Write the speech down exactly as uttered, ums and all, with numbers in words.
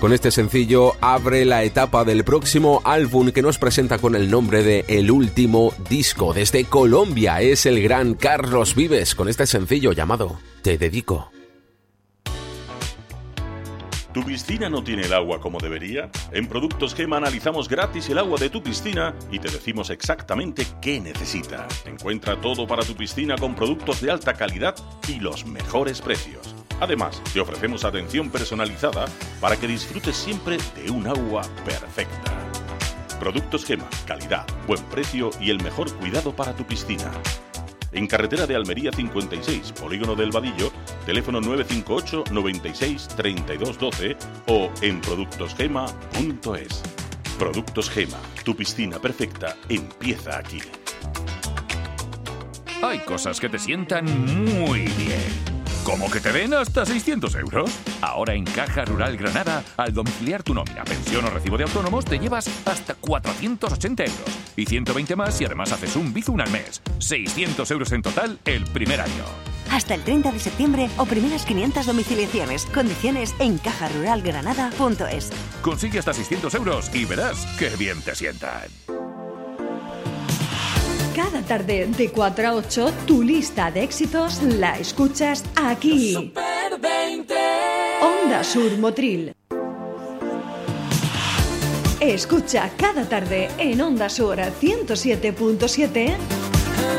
Con este sencillo abre la etapa del próximo álbum que nos presenta con el nombre de El Último Disco. Desde Colombia es el gran Carlos Vives con este sencillo llamado Te Dedico. ¿Tu piscina no tiene el agua como debería? En Productos Gema analizamos gratis el agua de tu piscina y te decimos exactamente qué necesita. Encuentra todo para tu piscina con productos de alta calidad y los mejores precios. Además, te ofrecemos atención personalizada para que disfrutes siempre de un agua perfecta. Productos Gema, calidad, buen precio y el mejor cuidado para tu piscina. En carretera de Almería cincuenta y seis, Polígono del Vadillo, teléfono nueve cinco ocho, noventa y seis, treinta y dos doce o en productos gema punto es. Productos Gema, tu piscina perfecta empieza aquí. Hay cosas que te sientan muy bien. ¿Cómo que te den hasta seiscientos euros? Ahora en Caja Rural Granada, al domiciliar tu nómina, pensión o recibo de autónomos, te llevas hasta cuatrocientos ochenta euros. Y ciento veinte más si además haces un Bizum al mes. seiscientos euros en total el primer año. Hasta el treinta de septiembre o primeras quinientas domiciliaciones. Condiciones en caja rural granada punto es. Consigue hasta seiscientos euros y verás qué bien te sientan. Cada tarde de cuatro a ocho, tu lista de éxitos la escuchas aquí. Super veinte. Onda Sur Motril. Escucha cada tarde en Onda Sur ciento siete punto siete